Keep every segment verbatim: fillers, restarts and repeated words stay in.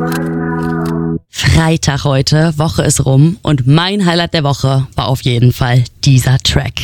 Freitag heute, Woche ist rum und mein Highlight der Woche war auf jeden Fall dieser Track.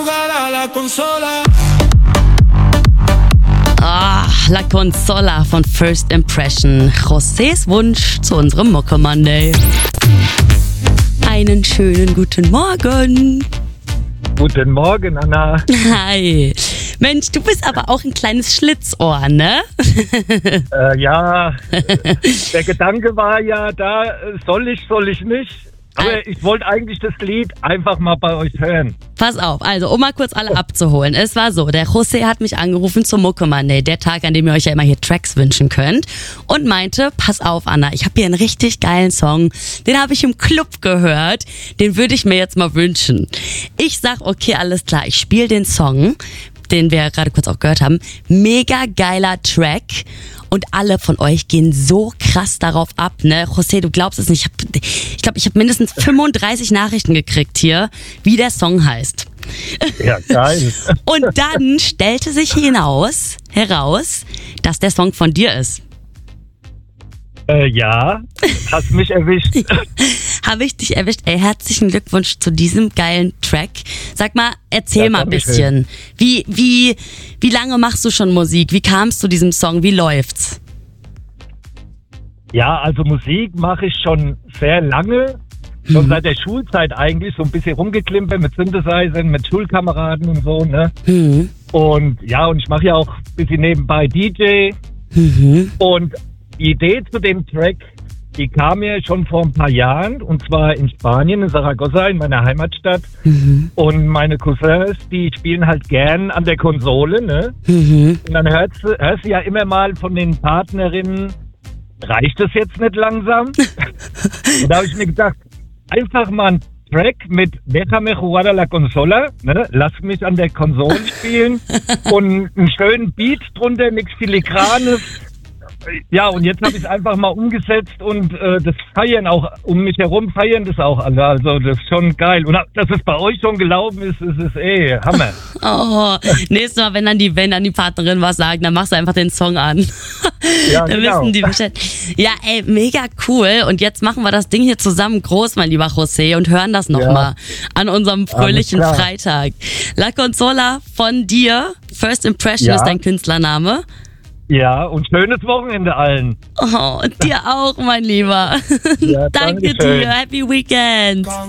Ah, La Consola von First Impression. Josés Wunsch zu unserem Mucke Monday. Einen schönen guten Morgen. Guten Morgen, Anna. Hi. Mensch, du bist aber auch ein kleines Schlitzohr, ne? Äh, ja, der Gedanke war ja da, soll ich, soll ich nicht. Aber ich wollte eigentlich das Lied einfach mal bei euch hören. Pass auf, also um mal kurz alle abzuholen. Es war so, der José hat mich angerufen zum Mucke Monday, der Tag, an dem ihr euch ja immer hier Tracks wünschen könnt. Und meinte, pass auf Anna, ich habe hier einen richtig geilen Song, den habe ich im Club gehört, den würde ich mir jetzt mal wünschen. Ich sag, okay, alles klar, ich spiele den Song, den wir gerade kurz auch gehört haben. Mega geiler Track. Und alle von euch gehen so krass darauf ab, ne? José, du glaubst es nicht. Ich glaube, ich, glaub, ich habe mindestens fünfunddreißig Nachrichten gekriegt hier, wie der Song heißt. Ja, geil. Und dann stellte sich hinaus, heraus, dass der Song von dir ist. Äh, ja, hast mich erwischt. Habe ich dich erwischt. Ey, herzlichen Glückwunsch zu diesem geilen Track. Sag mal, erzähl ja, mal ein bisschen. Wie, wie, wie lange machst du schon Musik? Wie kamst du zu diesem Song? Wie läuft's? Ja, also Musik mache ich schon sehr lange. Schon hm. seit der Schulzeit eigentlich. So ein bisschen rumgeklimpert mit Synthesizern, mit Schulkameraden und so, ne? Hm. Und ja, und ich mache ja auch ein bisschen nebenbei D J. Mhm. Und die Idee zu dem Track, die kam mir schon vor ein paar Jahren, und zwar in Spanien, in Zaragoza, in meiner Heimatstadt. Mhm. Und meine Cousins, die spielen halt gern an der Konsole, ne? Mhm. Und dann hörst du, hörst du ja immer mal von den Partnerinnen, reicht das jetzt nicht langsam? Und da habe ich mir gedacht, einfach mal ein Track mit Déjame jugar a la consola, ne? Lass mich an der Konsole spielen und einen schönen Beat drunter, nichts Filigranes. Ja, und jetzt habe ich es einfach mal umgesetzt und äh, das feiern auch, um mich herum feiern das auch alle. Also das ist schon geil. Und dass es bei euch schon gelaufen ist, ist es eh Hammer. Oh, nächstes Mal, wenn dann die, wenn dann die Partnerin was sagt, dann machst du einfach den Song an. Ja, dann genau. Wissen die Bescheid. Ja, ey, mega cool. Und jetzt machen wir das Ding hier zusammen groß, mein lieber José, und hören das nochmal ja. an unserem fröhlichen Freitag. La Consola von dir. First Impression ja. ist dein Künstlername. Ja, und schönes Wochenende allen. Oh, dir auch, mein Lieber. Ja, danke dir. Happy Weekend.